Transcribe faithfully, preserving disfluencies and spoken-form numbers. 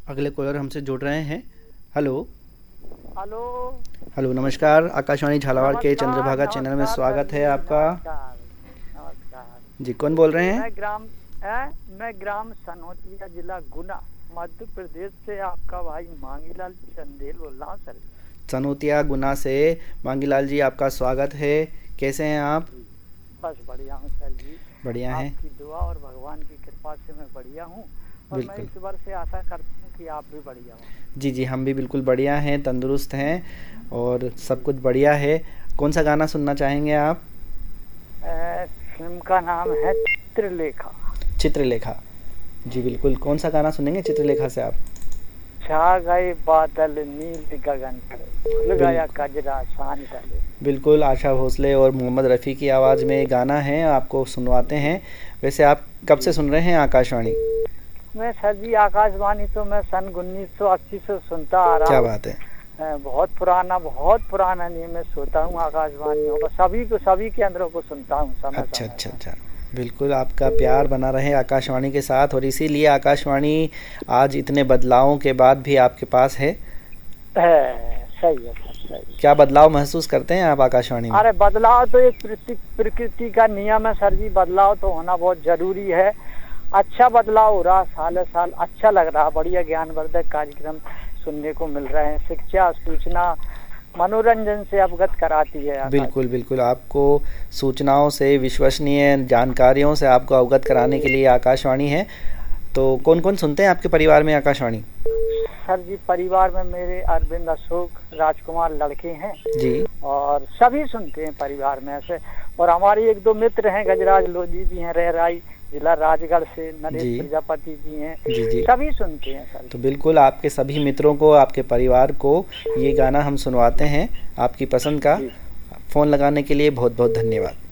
अगले कॉलर हमसे जुड़ रहे हैं। हेलो हेलो हेलो नमस्कार, आकाशवाणी झालावाड़ के नमस्कार, चंद्रभागा चैनल में नमस्कार स्वागत सर है जी, आपका। नमस्कार नमस्कार। जी, कौन बोल रहे हैं? मैं ग्राम है मैं ग्राम सनोतिया, जिला गुना, मध्य प्रदेश से आपका भाई मांगीलाल चंदेल बोल रहा हूँ सर। सनोतिया गुना से मांगीलाल जी, आपका स्वागत है। कैसे हैं आप? बस बढ़िया हूँ सर जी, बढ़िया हैं। आपकी दुआ और भगवान की कृपा से मैं बढ़िया हूँ और मैं बिल्कुल। इस बार से आशा करता हूँ कि आप भी बढ़िया हो। जी जी, हम भी बिल्कुल बढ़िया हैं, तंदुरुस्त हैं और सब कुछ बढ़िया है। कौन सा गाना सुनना चाहेंगे आप? अ, फिल्म का नाम है चित्रलेखा। चित्रलेखा। जी बिल्कुल, कौन सा गाना सुनेंगे चित्रलेखा से आप? छा गए बादल नील गगन पर, खुल गया कजरा शान तले। बिल्कुल, आशा भोसले और मोहम्मद रफ़ी की आवाज़ में गाना है, आपको सुनवाते हैं। वैसे आप कब से सुन रहे हैं आकाशवाणी? मैं सर जी आकाशवाणी तो मैं सन उन्नीस सौ अस्सी से सुनता आ रहा क्या हूँ। बात है। अ, बहुत पुराना बहुत पुराना नहीं, मैं सोता हूँ आकाशवाणियों को, सभी को सभी केंद्रों को सुनता हूँ समय अच्छा समय अच्छा पर। अच्छा, बिल्कुल आपका प्यार बना रहे आकाशवाणी के साथ, और इसीलिए आकाशवाणी आज इतने बदलावों के बाद भी आपके पास है। है, सही है सर, सही है। क्या बदलाव महसूस करते हैं आप आकाशवाणी में? अरे बदलाव तो एक प्रकृति प्रकृति का नियम है सर जी, बदलाव तो होना बहुत जरूरी है। अच्छा बदलाव हो रहा, साल साल अच्छा लग रहा, बढ़िया ज्ञानवर्धक कार्यक्रम सुनने को मिल रहे हैं, शिक्षा सूचना मनोरंजन से अवगत कराती है आकाश। बिल्कुल बिल्कुल, आपको सूचनाओं से, विश्वसनीय जानकारियों से आपको अवगत कराने के लिए आकाशवाणी है। तो कौन कौन सुनते हैं आपके परिवार में आकाशवाणी? सर जी परिवार में मेरे अरविंद, अशोक, राजकुमार लड़के हैं जी और सभी सुनते हैं परिवार में ऐसे। और हमारे एक दो मित्र हैं, गजराज लोधी जी हैं, रहराई जिला राजगढ़ से, नरेश जी प्रजापति जी हैं, जी जी, सभी सुनते हैं सर। तो बिल्कुल आपके सभी मित्रों को, आपके परिवार को ये गाना हम सुनवाते हैं आपकी पसंद का। जी फ़ोन लगाने के लिए बहुत बहुत धन्यवाद।